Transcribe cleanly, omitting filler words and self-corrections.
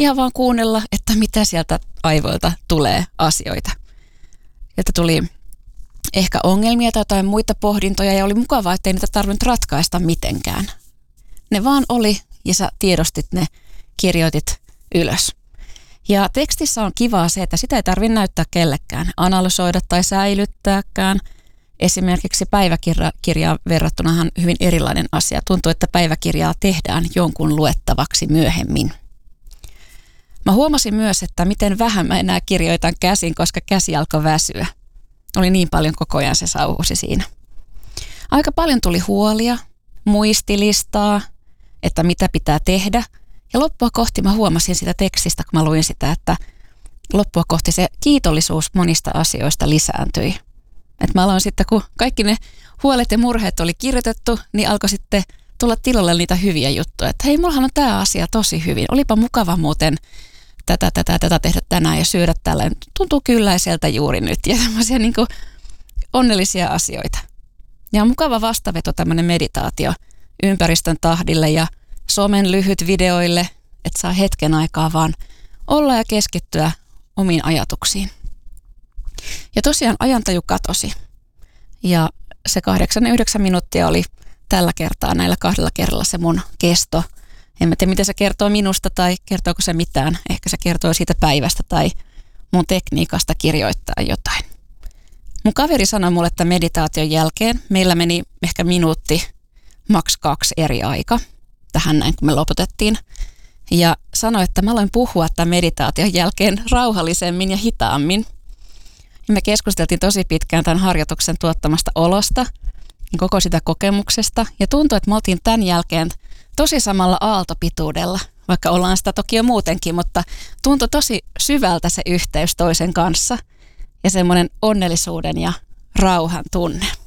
ihan vaan kuunnella, että mitä sieltä aivoilta tulee asioita. Että tuli ehkä ongelmia tai jotain muita pohdintoja ja oli mukavaa, ettei niitä tarvinnut ratkaista mitenkään. Ne vaan oli ja sä tiedostit ne, kirjoitit ylös. Ja tekstissä on kivaa se, että sitä ei tarvitse näyttää kellekään, analysoida tai säilyttääkään. Esimerkiksi päiväkirjaan verrattunahan hyvin erilainen asia. Tuntuu, että päiväkirjaa tehdään jonkun luettavaksi myöhemmin. Mä huomasin myös, että miten vähän mä enää kirjoitan käsin, koska käsi alkoi väsyä. Oli niin paljon koko ajan se sauhusi siinä. Aika paljon tuli huolia, muistilistaa, että mitä pitää tehdä. Ja loppua kohti mä huomasin sitä tekstistä, kun mä luin sitä, että loppua kohti se kiitollisuus monista asioista lisääntyi. Että mä aloin sitten, kun kaikki ne huolet ja murheet oli kirjoitettu, niin alkoi sitten tulla tilalle niitä hyviä juttuja. Että hei, mullahan on tämä asia tosi hyvin. Olipa mukava muuten tätä tehdä tänään ja syödä tällä. Tuntuu kylläiseltä juuri nyt ja tämmöisiä niin kuin onnellisia asioita. Ja on mukava vastaveto tämmöinen meditaatio ympäristön tahdille ja somen lyhyt videoille, että saa hetken aikaa vaan olla ja keskittyä omiin ajatuksiin. Ja tosiaan ajantaju katosi. Ja se 8-9 minuuttia oli tällä kertaa, näillä 2 kerralla se mun kesto. En tiedä, miten se kertoo minusta tai kertooko se mitään. Ehkä se kertoo siitä päivästä tai mun tekniikasta kirjoittaa jotain. Mun kaveri sanoi mulle, että meditaation jälkeen meillä meni ehkä minuutti, maks 2 eri aika. Tähän näin, kun me lopetettiin. Ja sanoi, että mä aloin puhua tämän meditaation jälkeen rauhallisemmin ja hitaammin. Ja me keskusteltiin tosi pitkään tämän harjoituksen tuottamasta olosta, koko sitä kokemuksesta. Ja tuntui, että me oltiin tämän jälkeen tosi samalla aaltopituudella, vaikka ollaan sitä toki jo muutenkin, mutta tuntui tosi syvältä se yhteys toisen kanssa ja semmoinen onnellisuuden ja rauhan tunne.